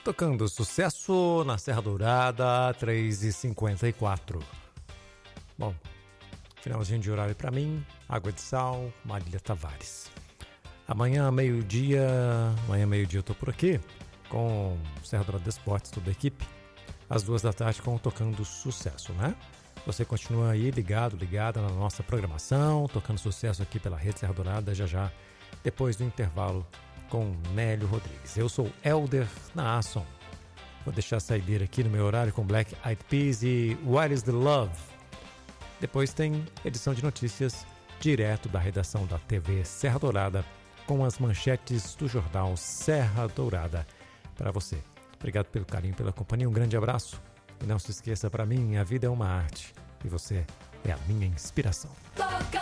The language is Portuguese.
Tocando sucesso na Serra Dourada, 3h54. Bom, finalzinho de horário para mim, Água de Sal, Marília Tavares. Amanhã, meio-dia eu tô por aqui com Serra Dourada Esportes, toda a equipe, às 2h com Tocando Sucesso, né? Você continua aí ligada na nossa programação, tocando sucesso aqui pela Rede Serra Dourada, já, depois do intervalo com Nélio Rodrigues. Eu sou Elder Naasson. Vou deixar sair aqui no meu horário com Black Eyed Peas e What is the Love. Depois tem edição de notícias direto da redação da TV Serra Dourada com as manchetes do jornal Serra Dourada para você. Obrigado pelo carinho, pela companhia, um grande abraço. E não se esqueça, para mim, a vida é uma arte e você é a minha inspiração. Toca